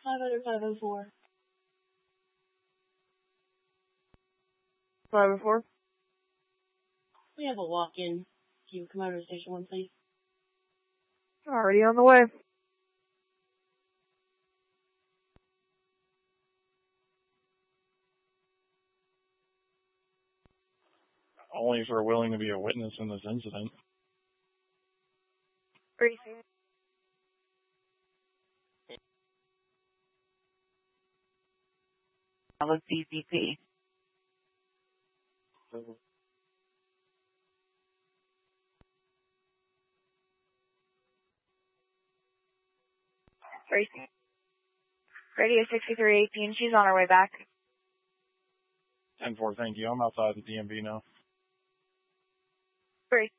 504. 504? We have a walk-in. Can you come over to Station 1, please? Already on the way. Only if we're willing to be a witness in this incident. Gracie. With DCP. Gracie. Radio 6318, she's on her way back. 10-4, thank you. I'm outside the DMV now. Gracie.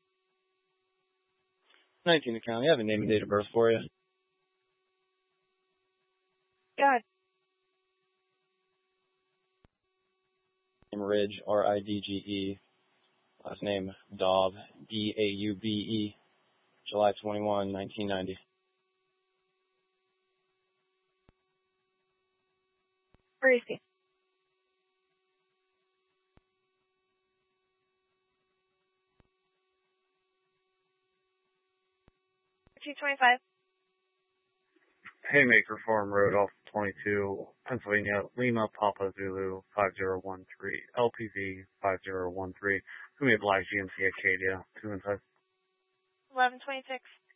19 to county. I have a name and date of birth for you. Go ahead. Name Ridge, R-I-D-G-E. Last name Daube, D-A-U-B-E. July 21, 1990. Gracie. 225. Haymaker Farm Road off 22, Pennsylvania, Lima Papa Zulu 5013, LPV 5013. Who may oblige GMC Acadia, 2 inside. 1126.